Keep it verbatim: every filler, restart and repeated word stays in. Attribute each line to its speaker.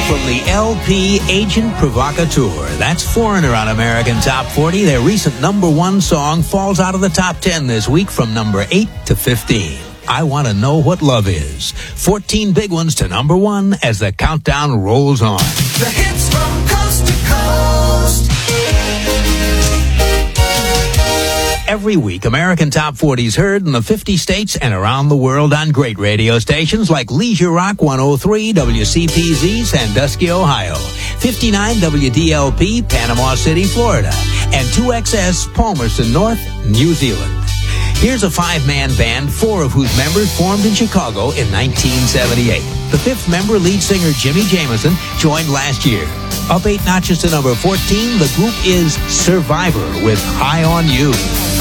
Speaker 1: from the L P Agent Provocateur. That's Foreigner on American Top forty. Their recent number one song falls out of the top ten this week from number eight to fifteen. I Want to Know What Love Is. fourteen big ones to number one as the countdown rolls on.
Speaker 2: The hits from coast to coast.
Speaker 1: Every week, American Top forty is heard in the fifty states and around the world on great radio stations like Leisure Rock one oh three, W C P Z, Sandusky, Ohio, fifty-nine W D L P, Panama City, Florida, and two X S, Palmerston North, New Zealand. Here's a five-man band, four of whose members formed in Chicago in nineteen seventy-eight. The fifth member, lead singer Jimmy Jamison, joined last year. Up eight notches to number fourteen, the group is Survivor with High on You.